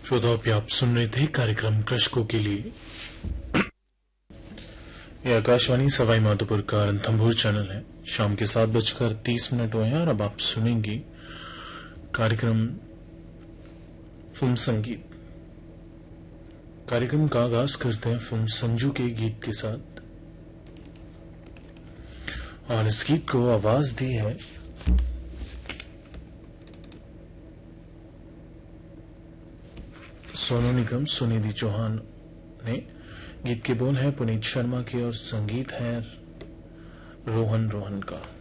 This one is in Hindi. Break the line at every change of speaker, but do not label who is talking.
श्रोताओं पे आप सुन रहे थे कार्यक्रम कृषकों के लिए। यह आकाशवाणी सवाई माधोपुर का रणथंभौर चैनल है। शाम के 7:30 हुए हैं और अब आप सुनेंगे कार्यक्रम फिल्म संगीत। कार्यक्रम का आगाज करते हैं फिल्म संजू के गीत के साथ और इस गीत को आवाज दी है सोनू निगम, सुनिधि चौहान ने। गीत के बोल है पुनीत शर्मा के और संगीत है रोहन का।